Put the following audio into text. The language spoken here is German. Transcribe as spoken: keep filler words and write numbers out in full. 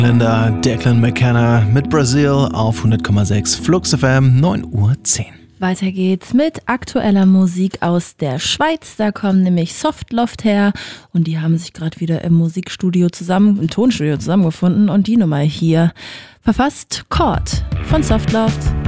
Länder, Declan McKenna mit Brazil auf hundert Komma sechs Flux F M, neun Uhr zehn. Weiter geht's mit aktueller Musik aus der Schweiz. Da kommen nämlich Softloft her und die haben sich gerade wieder im Musikstudio zusammen, im Tonstudio zusammengefunden und die Nummer hier verfasst Chord von Softloft.